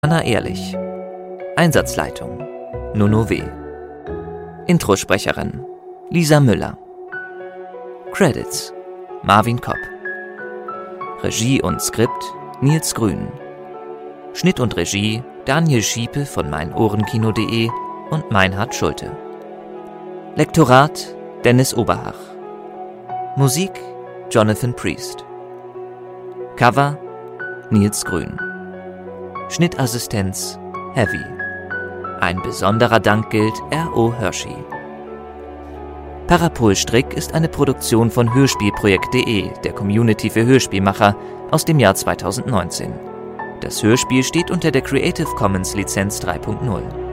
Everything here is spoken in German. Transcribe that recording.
Anna Ehrlich. Einsatzleitung Nono W. Introsprecherin Lisa Müller. Credits Marvin Kopp. Regie und Skript Nils Grün. Schnitt und Regie Daniel Schiepe von meinohrenkino.de und Meinhard Schulte. Lektorat Dennis Oberhach. Musik Jonathan Priest. Cover Nils Grün. Schnittassistenz Heavy. Ein besonderer Dank gilt R.O. Hershey. Parapol-Strick ist eine Produktion von Hörspielprojekt.de, der Community für Hörspielmacher, aus dem Jahr 2019. Das Hörspiel steht unter der Creative Commons Lizenz 3.0.